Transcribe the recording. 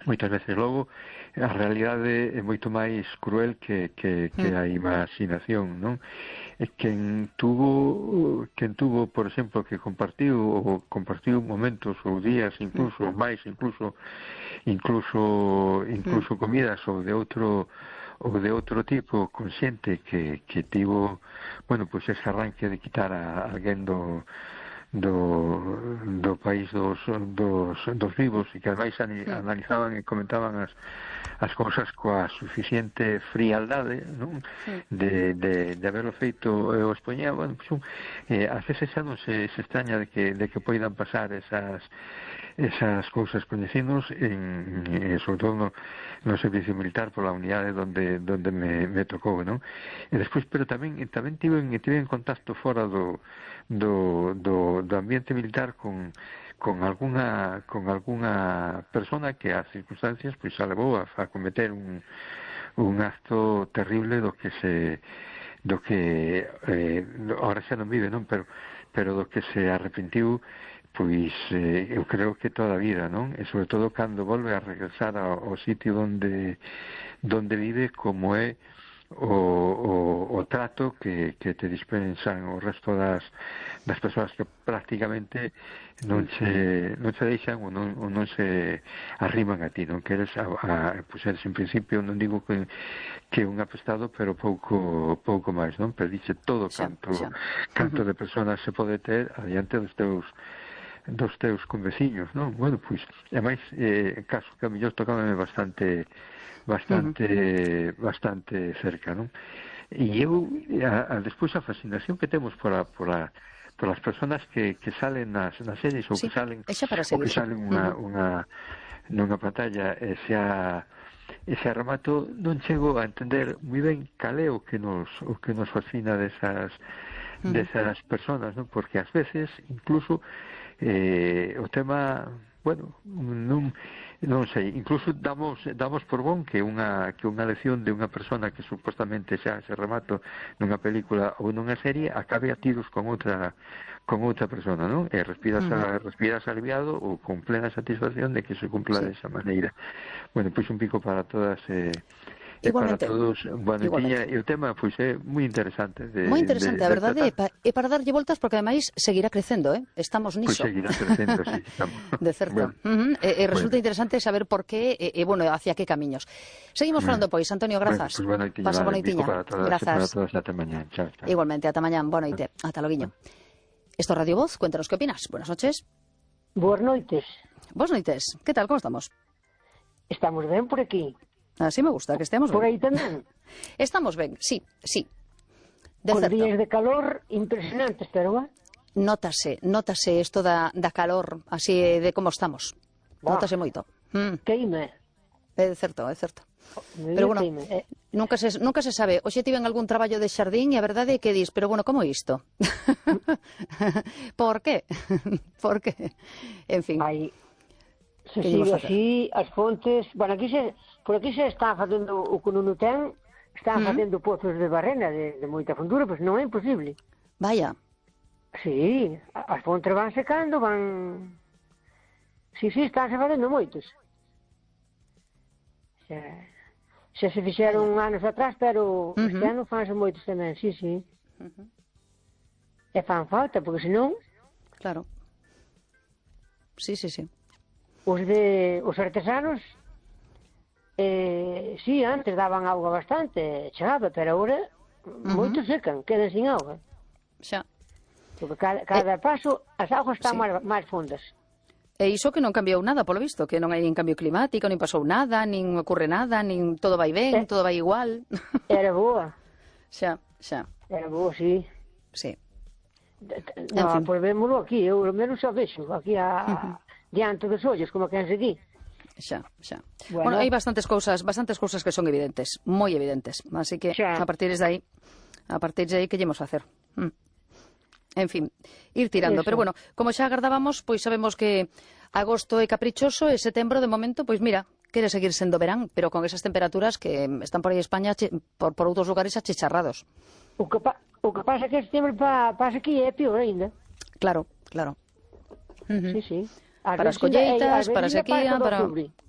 moitas veces. Logo, a realidade é moito máis cruel que a imaginación, non? Quen tuvo, por exemplo, que compartiu momentos ou días, incluso máis, incluso comidas ou de outro tipo, consciente que tivo, bueno, pois ese arranque de quitar a alguén do país dos vivos, e que ademais analizaban e comentaban as cousas coa suficiente frialdade, non? De haberlo feito e o expoñía, bueno, pues, ás veces xa non se extraña de que poidan pasar esas cousas coñecidos sobre todo no servicio militar pola unidade donde me tocou, non? E despois, pero tamén tive en contacto fora do ambiente militar con alguna persona que as circunstancias pois a levou a cometer un acto terrible do que ahora xa non vive, non? Pero do que se arrepentiu, pois eu creo que toda a vida, non? E sobre todo cando volve a regresar ao sitio onde vive, como é o trato que te dispensan o resto das persoas que prácticamente non se deixan ou non se arriman a ti, non? Que eres pois eres en principio, non digo que un apestado, pero pouco máis, non? Pero dice todo canto de personas se pode ter adiante dos teus conveciños, non? Bueno, pois, ademais, caso que a mellor tocábame bastante cerca, non? E eu, despois a fascinación que temos por as persoas que salen nas series ou que salen nunha pantalla, ese remato, non chego a entender moi ben cal é o que nos fascina desas persoas, non? Porque ás veces incluso o tema, bueno, non sei, incluso damos por bon que unha lección de unha persona que supuestamente xa se remato nunha película ou nunha serie acabe a tiros con outra persona, non? E respiras aliviado ou con plena satisfacción de que se cumpla desa maneira. Bueno, pois un pico para todas Igualmente. Para todos, bueno, e o tema pois é moi interesante. Moi interesante, a verdade, é para darlle voltas porque ademais seguirá crecendo, estamos niso. Pois seguirá crecendo, sí, estamos. De certo. Bueno. Resulta interesante saber por qué e bueno, hacia que camiños. Seguimos falando, pois, Antonio, grazas. Pasa boa noitiña. Grazas. Ata mañá. Chao. Igualmente, ata mañá, boa noite. Ata loguiño. Esto es Radio Voz, cuéntanos qué opinas. Buenas noches. Boas noites. Boas noites. ¿Qué tal? ¿Cómo estamos? Estamos ben por aquí. Así me gusta, que estemos ben. Por aí tamén. Estamos ben, sí. Con días de calor impresionantes, pero Nótase isto da calor, así de como estamos. Nótase moito. Queime. É certo. Pero bueno, nunca se sabe. Hoxe tiven algún traballo de xardín e a verdade é que dis, pero bueno, como isto? Por qué? En fin. Se sigue así, as fontes... Bueno, por aquí se está facendo o que non ten, están facendo pozos de barrena de moita fundura, pois non é imposible. Vaya. Sí, as fontes van secando, van... Sí, están se facendo moitos. Xa se fixeron anos atrás, pero este ano fanse moitos tamén, sí. E fan falta, porque senón... Claro. Sí. Os artesanos, sí, antes daban auga bastante, chegaba, pero agora moitos secan, quedan sin auga. Xa. Porque cada paso as augas están máis fondas. E iso que non cambiou nada, polo visto, que non hai nin cambio climático, nin pasou nada, nin ocurre nada, nin todo vai ben, todo vai igual. Era boa. Xa. Era boa, sí. Sí. No, pois vémolo aquí, eu ao menos xa vexo, aquí diante dos ollos, como quen se di. Xa. Bueno, hai bastantes cousas que son evidentes, moi evidentes, así que a partir de aí que llemos a hacer. En fin, ir tirando. Pero bueno, como xa agardábamos, pois sabemos que agosto é caprichoso e setembro, de momento, pois mira, quere seguir sendo verán, pero con esas temperaturas que están por aí en España, por outros lugares achicharrados. O que pasa é que setembro pasa aquí é pior ainda. Claro. Sí. Para as colleitas, para a sequía, para...